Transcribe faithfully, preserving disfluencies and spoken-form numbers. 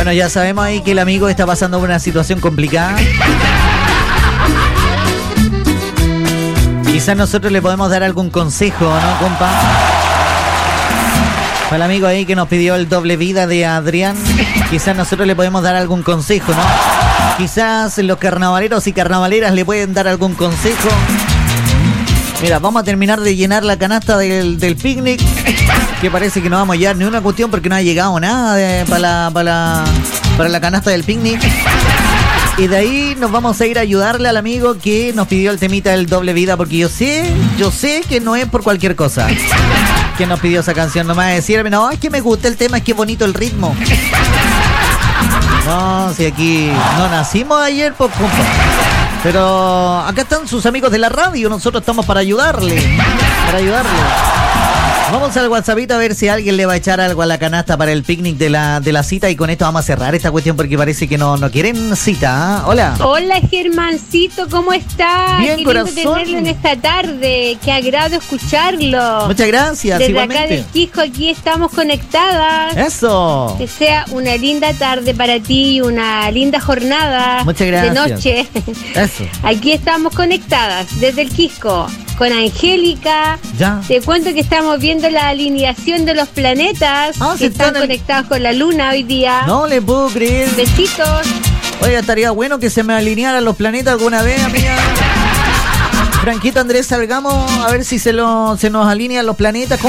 Bueno, ya sabemos ahí que el amigo está pasando por una situación complicada. Quizás nosotros le podemos dar algún consejo, ¿no, compa? Para el amigo ahí que nos pidió el doble vida de Adrián, quizás nosotros le podemos dar algún consejo, ¿no? Quizás los carnavaleros y carnavaleras le pueden dar algún consejo. Mira, vamos a terminar de llenar la canasta del, del picnic, que parece que no vamos a llevar ni una cuestión porque no ha llegado nada de, para, la, para, la, para la canasta del picnic. Y de ahí nos vamos a ir a ayudarle al amigo que nos pidió el temita del doble vida, porque yo sé, yo sé que no es por cualquier cosa que nos pidió esa canción. No me va a decirme, no, es que me gusta el tema, es que es bonito el ritmo. No, si aquí no nacimos ayer, pues, compa. Pero acá están sus amigos de la radio, nosotros estamos para ayudarle, para ayudarle. Vamos al WhatsAppito a ver si alguien le va a echar algo a la canasta para el picnic de la, de la cita, y con esto vamos a cerrar esta cuestión porque parece que no, no quieren cita, ¿eh? Hola. Hola, Germancito, ¿cómo estás? Bien, qué corazón. lindo tenerlo en esta tarde, qué agrado escucharlo. Muchas gracias, Desde igualmente. acá del Quisco, aquí estamos conectadas. Eso. Que sea una linda tarde para ti, una linda jornada. Muchas gracias. De noche. Eso. Aquí estamos conectadas desde el Quisco con Angélica. Ya. Te cuento que estamos viendo la alineación de los planetas Ah, que si están están en- conectados con la luna hoy día. No le puedo creer. Besitos. Oiga, estaría bueno que se me alinearan los planetas alguna vez, amiga. Franquito Andrés, salgamos a ver si se, lo, se nos alinean los planetas.